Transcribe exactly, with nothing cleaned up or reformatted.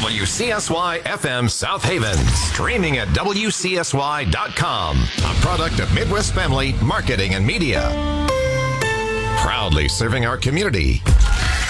W C S Y F M South Haven. Streaming at W C S Y dot com. A product of Midwest Family Marketing and Media. Proudly serving our community